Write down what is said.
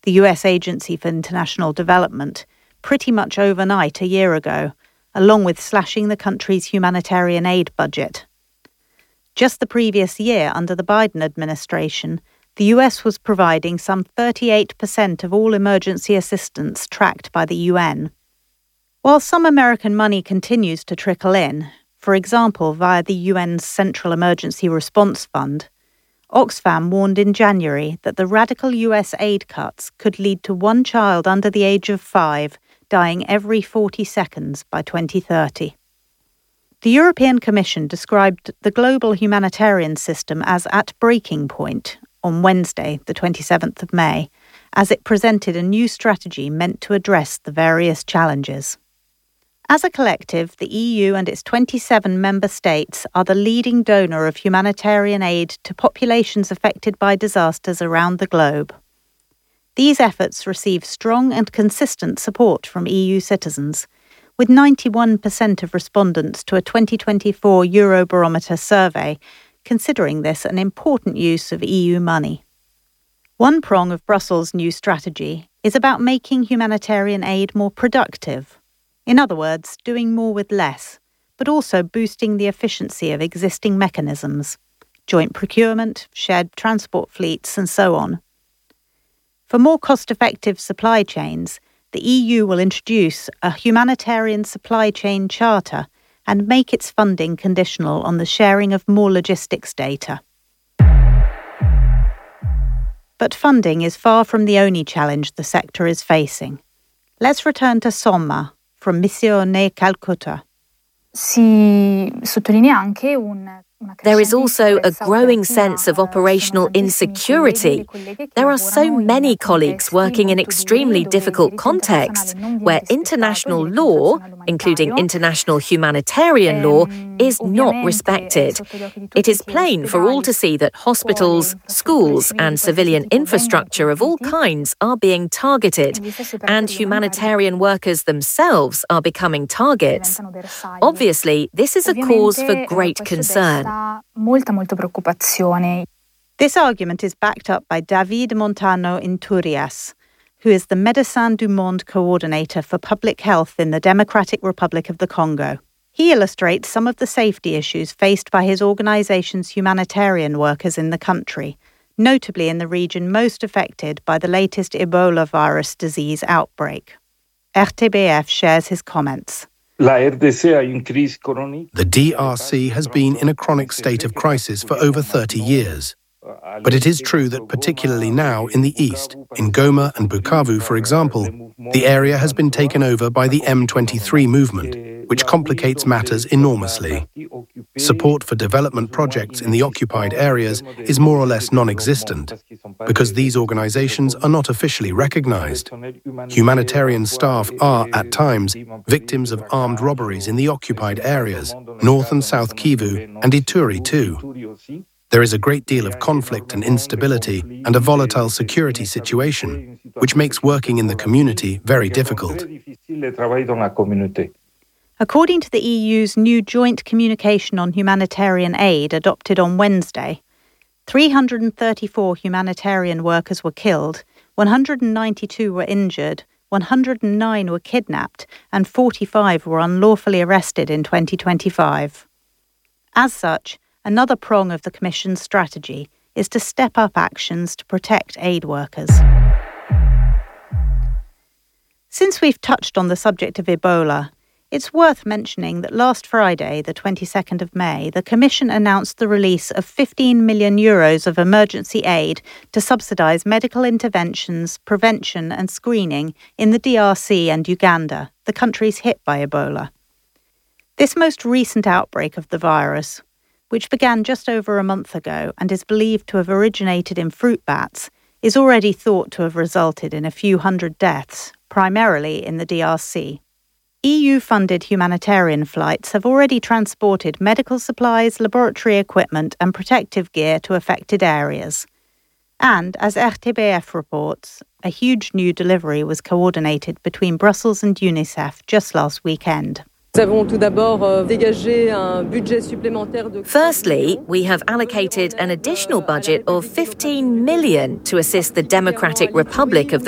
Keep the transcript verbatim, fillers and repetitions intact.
the U S Agency for International Development, pretty much overnight a year ago, along with slashing the country's humanitarian aid budget. Just the previous year, under the Biden administration, the U S was providing some thirty-eight percent of all emergency assistance tracked by the U N. While some American money continues to trickle in, for example via the U N's Central Emergency Response Fund, Oxfam warned in January that the radical U S aid cuts could lead to one child under the age of five dying every forty seconds by twenty thirty. The European Commission described the global humanitarian system as at breaking point on Wednesday, the twenty-seventh of May, as it presented a new strategy meant to address the various challenges. As a collective, the E U and its twenty-seven member states are the leading donor of humanitarian aid to populations affected by disasters around the globe. These efforts receive strong and consistent support from E U citizens, with ninety-one percent of respondents to a twenty twenty-four Eurobarometer survey considering this an important use of E U money. One prong of Brussels' new strategy is about making humanitarian aid more productive. In other words, doing more with less, but also boosting the efficiency of existing mechanisms, joint procurement, shared transport fleets, and so on. For more cost-effective supply chains, the E U will introduce a humanitarian supply chain charter and make its funding conditional on the sharing of more logistics data. But funding is far from the only challenge the sector is facing. Let's return to Somma, from Missione Calcutta. Si sottolinea anche un There is also a growing sense of operational insecurity. There are so many colleagues working in extremely difficult contexts where international law, including international humanitarian law, is not respected. It is plain for all to see that hospitals, schools, and civilian infrastructure of all kinds are being targeted, and humanitarian workers themselves are becoming targets. Obviously, this is a cause for great concern. Molta, molta preoccupazione. This argument is backed up by David Montano Inturias, who is the Médecins du Monde coordinator for public health in the Democratic Republic of the Congo. He illustrates some of the safety issues faced by his organization's humanitarian workers in the country, notably in the region most affected by the latest Ebola virus disease outbreak. R T B F shares his comments. The D R C has been in a chronic state of crisis for over thirty years. But it is true that particularly now in the east, in Goma and Bukavu, for example, the area has been taken over by the M twenty-three movement, which complicates matters enormously. Support for development projects in the occupied areas is more or less non-existent, because these organizations are not officially recognized. Humanitarian staff are, at times, victims of armed robberies in the occupied areas, North and South Kivu, and Ituri too. There is a great deal of conflict and instability and a volatile security situation, which makes working in the community very difficult. According to the E U's new Joint Communication on Humanitarian Aid adopted on Wednesday, three hundred thirty-four humanitarian workers were killed, one hundred ninety-two were injured, one hundred nine were kidnapped, and forty-five were unlawfully arrested in twenty twenty-five. As such, another prong of the Commission's strategy is to step up actions to protect aid workers. Since we've touched on the subject of Ebola, it's worth mentioning that last Friday, the twenty-second of May, the Commission announced the release of fifteen million euros of emergency aid to subsidise medical interventions, prevention and screening in the D R C and Uganda, the countries hit by Ebola. This most recent outbreak of the virus, which began just over a month ago and is believed to have originated in fruit bats, is already thought to have resulted in a few hundred deaths, primarily in the D R C. E U-funded humanitarian flights have already transported medical supplies, laboratory equipment and protective gear to affected areas. And, as R T B F reports, a huge new delivery was coordinated between Brussels and UNICEF just last weekend. Firstly, we have allocated an additional budget of fifteen million to assist the Democratic Republic of the